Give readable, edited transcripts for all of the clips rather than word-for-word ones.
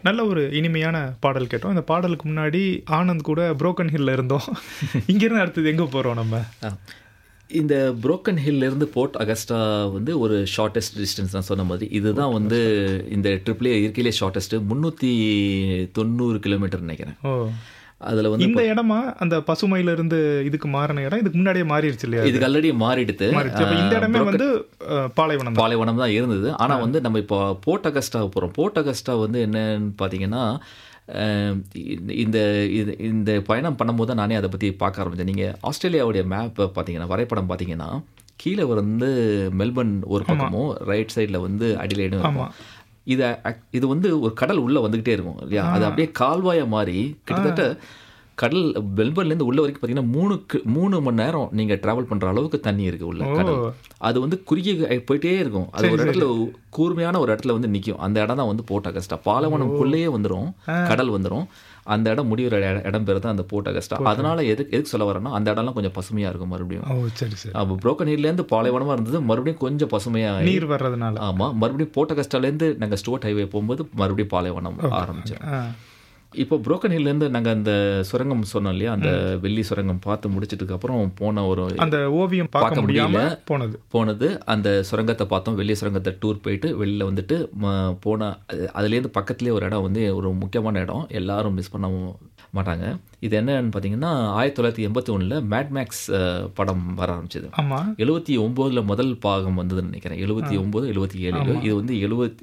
நல்ல ஒரு இனிமையான பாடல் கேட்டோம். இந்த பாடலுக்கு முன்னாடி ஆனந்த் கூட புரோக்கன் ஹில்ல இருந்தோம். இங்கிருந்து அடுத்தது எங்கே போகிறோம் நம்ம? இந்த புரோக்கன் ஹில்லேருந்து போர்ட் அகஸ்டா வந்து ஒரு ஷார்ட்டஸ்ட் டிஸ்டன்ஸ் தான் சொன்ன மாதிரி. இதுதான் வந்து இந்த ட்ரிப்லேயே இருக்கையிலே ஷார்ட்டஸ்ட்டு 390 கிலோமீட்டர் நினைக்கிறேன். அதில் வந்து இந்த இடமா அந்த பசுமையிலிருந்து இதுக்கு மாறின இடம் இதுக்கு முன்னாடியே மாறிடுச்சு இல்லையா? இதுக்கு ஆல்ரெடி மாறிடுது. இந்த இடமே வந்து பாலைவனம் தான் இருந்தது. ஆனால் வந்து நம்ம இப்போ போர்ட் அகஸ்டா போகிறோம். போர்ட் அகஸ்டா வந்து என்னன்னு பார்த்தீங்கன்னா, இந்த பயணம் பண்ணும்போது தான் நானே அதை பற்றி பார்க்க ஆரம்பித்தேன். நீங்கள் ஆஸ்திரேலியாவுடைய மேப்பை பார்த்தீங்கன்னா, வரைபடம் பார்த்தீங்கன்னா, கீழே வந்து மெல்பர்ன் ஒரு பக்கமும் ரைட் சைடில் வந்து அடிலைடும் இருக்கும். இது வந்து ஒரு கடல் உள்ளே வந்துக்கிட்டே இருக்கும் இல்லையா? அது அப்படியே கால்வாயை மாறி கிட்டத்தட்ட கடல் மெல்பர்ன்லேருந்து உள்ள வரைக்கும் பார்த்தீங்கன்னா 3 மணி நேரம் நீங்கள் ட்ராவல் பண்ணுற அளவுக்கு தண்ணி இருக்குது உள்ள கடல். அது வந்து குறுகிய போயிட்டே இருக்கும். அது ஒரு இடத்துல கூர்மையான ஒரு இடத்துல வந்து நிற்கும். அந்த இடம் தான் வந்து போர்ட் அகஸ்டா. பாலைவனம்குள்ளேயே வந்துடும், கடல் வந்துடும். அந்த இடம் முடிகிற இடம் பேர் தான் அந்த போர்ட் அகஸ்டா. அதனால எதுக்கு சொல்ல வரேன்னா, அந்த இடம்லாம் கொஞ்சம் பசுமையாக இருக்கும். மறுபடியும் புரோக்கன் ஹில்லேருந்து பாலைவனமாக இருந்தது, மறுபடியும் கொஞ்சம் பசுமையாக நீர் வர்றதுனால. ஆமாம், மறுபடியும் போர்ட் அகஸ்டாலேருந்து நாங்கள் ஸ்டோர்ட் ஹைவே போகும்போது மறுபடியும் பாலைவனம் ஆரம்பிச்சோம். இப்போ புரோக்கன் ஹில்லேருந்து நாங்கள் அந்த சுரங்கம் சொன்னோம் இல்லையா, அந்த வெள்ளி சுரங்கம் பார்த்து முடிச்சதுக்கு அப்புறம் போன ஒரு அந்த ஓவியம் பார்க்க முடியல போனது அந்த சுரங்கத்தை பார்த்தோம். வெள்ளி சுரங்கத்தை டூர் போயிட்டு வெளியில் வந்துட்டு போன அதுலேருந்து பக்கத்துலேயே ஒரு இடம் வந்து ஒரு முக்கியமான இடம், எல்லாரும் மிஸ் பண்ண மாட்டாங்க. இது என்னன்னு பார்த்தீங்கன்னா, 1981 மேட்மேக்ஸ் படம் வர ஆரம்பிச்சது. 79 முதல் பாகம் வந்ததுன்னு நினைக்கிறேன். 79, 77. இது வந்து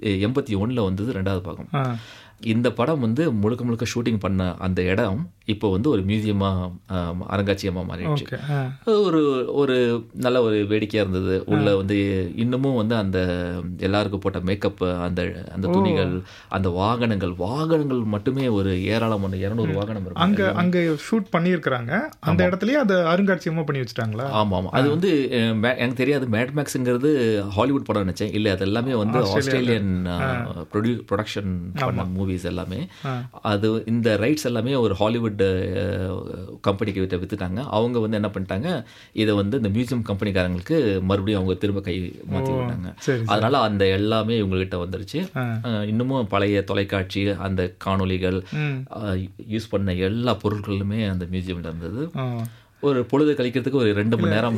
81 வந்தது 2வது பாகம். இந்த படம் வந்து முழுக்க முழுக்க ஷூட்டிங் பண்ண அந்த இடம் இப்போ வந்து ஒரு மியூசியமாக அருங்காட்சியகமாக மாறிடுச்சு. ஒரு நல்ல ஒரு வேடிக்கையாக இருந்தது. உள்ள வந்து இன்னமும் வந்து அந்த எல்லாருக்கும் போட்ட மேக்கப், அந்த துணிகள், அந்த வாகனங்கள் மட்டுமே ஒரு ஏராளமான 200 வாகனம் இருக்கு. அங்கே ஷூட் பண்ணியிருக்கிறாங்க. அந்த இடத்துலயே அது அருங்காட்சியகமாக பண்ணி வச்சுட்டாங்களா? ஆமாம். அது வந்து எனக்கு தெரியாது, மேட்மேக்ஸுங்கிறது ஹாலிவுட் படம் நினைச்சேன். இல்லை, அது எல்லாமே வந்து ஆஸ்திரேலியன் ப்ரொடக்ஷன் பண்ண மூவிஸ் எல்லாமே. அது இந்த ரைட்ஸ் எல்லாமே ஒரு ஹாலிவுட் கம்பெனிக்கு வித்துட்டாங்க. அவங்க வந்து என்ன பண்ணிட்டாங்க, இதை வந்து இந்த மியூசியம் கம்பெனிக்காரங்களுக்கு மறுபடியும் அவங்க திரும்ப கை மாற்றி விட்டாங்க. அதனால அந்த எல்லாமே இவங்ககிட்ட வந்துருச்சு. இன்னமும் பழைய தொலைக்காட்சி, அந்த காணொலிகள், யூஸ் பண்ண எல்லா பொருட்களுமே அந்த மியூசியம்ல இருந்தது. ஒரு பொழுது கழிக்கிறதுக்கு ஒரு 2 மணி நேரம்